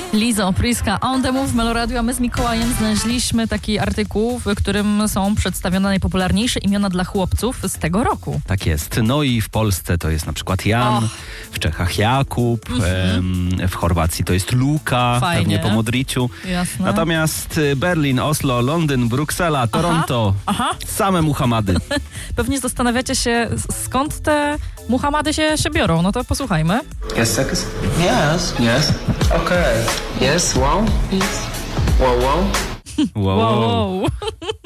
Liza Opryska, On The Move w Meloradiu, a my z Mikołajem znaleźliśmy taki artykuł, w którym są przedstawione najpopularniejsze imiona dla chłopców z tego roku. Tak jest. No i w Polsce to jest na przykład Jan, w Czechach Jakub, w Chorwacji to jest Luka, Fajnie. pewnie po Modriciu. Jasne. Natomiast Berlin, Oslo, Londyn, Bruksela, Toronto, same Muhammady. Pewnie zastanawiacie się, skąd te Muhammady się biorą. No to posłuchajmy. Yes, seconds? Yes. Okay. Yes, wow. Yes. Wow. Wow. Wow.